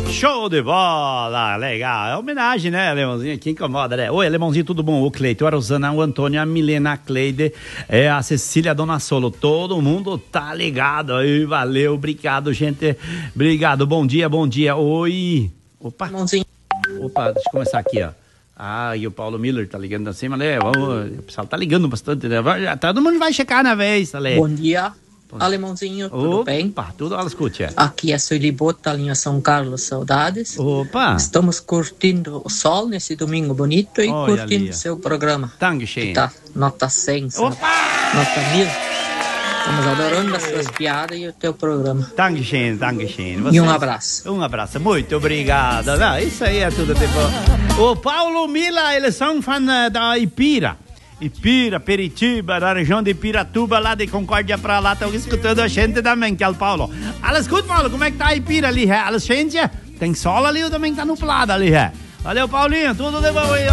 Show de bola, legal. É homenagem, né, Alemãozinho? Que incomoda, né? Oi, Alemãozinho, tudo bom? O Cleiton, a Rosana, o Antônio, a Milena, a Cleide, a Cecília, a Dona Solo. Todo mundo tá ligado aí, valeu, obrigado, gente. Obrigado, bom dia, bom dia. Oi. Opa. Alemãozinho. Opa, deixa eu começar aqui, ó. Ah, e o Paulo Miller tá ligando assim, mas o pessoal tá ligando bastante, né? Todo mundo vai checar na vez, Ale. Bom dia, Alemãozinho, tudo bem? Opa, tudo ela escute. Aqui é Sueli Bota, linha São Carlos, saudades. Opa. Estamos curtindo o sol nesse domingo bonito e Olha curtindo ali. o seu programa. Dankeschön. Que tá nota 100, sabe? Opa! Nota 1000. Estamos adorando as suas piadas e o teu programa. Dankeschön, Dankeschön. E um abraço. Um abraço, muito obrigado. Não, isso aí é tudo tipo. O Paulo Mila, eles são fã da Ipira, Peritiba, da região de Piratuba, lá de Concórdia pra lá, estão escutando a gente também, que é o Paulo. Ela escuta, Paulo, como é que tá a Ipira ali, é? Ela sente? Tem sol ali ou também tá nublado ali, é? Valeu, Paulinho, tudo de bom aí.